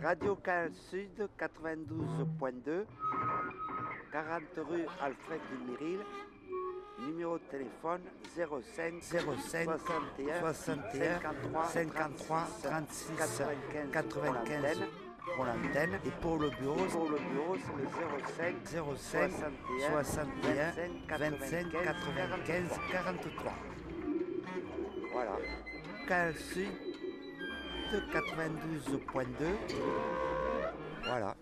Radio Canal Sud 92.2, 40 rue Alfred de Miril, numéro de téléphone 05 61 53 36 95 pour l'antenne, et pour le bureau c'est le 05 61 25 95 43. Voilà. Canal Sud 92.2. Voilà.